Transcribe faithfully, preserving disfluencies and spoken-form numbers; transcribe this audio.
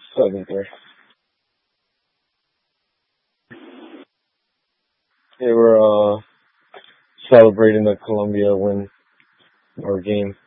seven three. They were uh, celebrating the Colombia win or game.